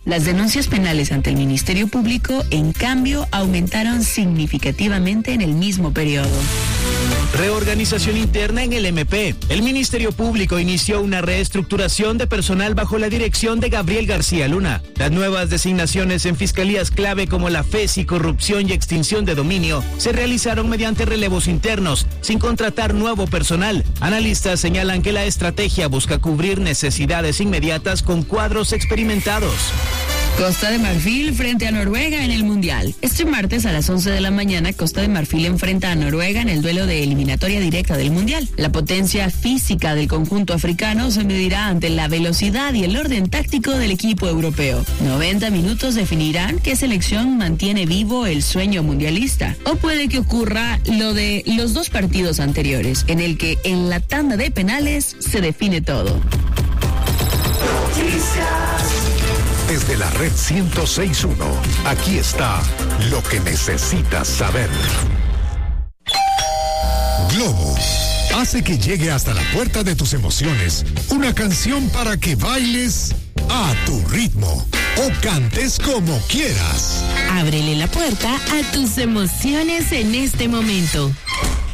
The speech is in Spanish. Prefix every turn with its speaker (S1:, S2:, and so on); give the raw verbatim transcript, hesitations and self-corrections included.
S1: Las denuncias penales ante el Ministerio Público, en cambio, aumentaron significativamente en el mismo periodo.
S2: Reorganización interna en el M P. El Ministerio Público inició una reestructuración de personal bajo la dirección de Gabriel García Luna. Las nuevas designaciones en fiscalías clave como la F E S y corrupción y extinción de dominio se realizaron mediante relevos internos, sin contratar nuevo personal. Analistas señalan que la estrategia busca cubrir necesidades inmediatas con cuadros experimentados.
S1: Costa de Marfil frente a Noruega en el Mundial. Este martes a las once de la mañana, Costa de Marfil enfrenta a Noruega en el duelo de eliminatoria directa del Mundial. La potencia física del conjunto africano se medirá ante la velocidad y el orden táctico del equipo europeo. noventa minutos definirán qué selección mantiene vivo el sueño mundialista. O puede que ocurra lo de los dos partidos anteriores, en el que en la tanda de penales se define todo.
S3: Desde la red ciento seis punto uno, aquí está lo que necesitas saber. Globo hace que llegue hasta la puerta de tus emociones una canción para que bailes a tu ritmo o cantes como quieras.
S4: Ábrele la puerta a tus emociones en este momento.